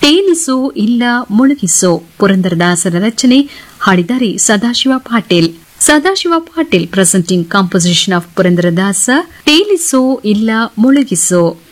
ತೇಲಿಸೋ ಇಲ್ಲ ಮುಳುಗಿಸೋ ಪುರಂದರದಾಸರ ರಚನೆ, ಹಾಡಿದ್ದಾರೆ Sadashiva Patil. Sadashiva Patil presenting composition of Purandaradasa, ತೇಲಿಸೋ ಇಲ್ಲ ಮುಳುಗಿಸೋ.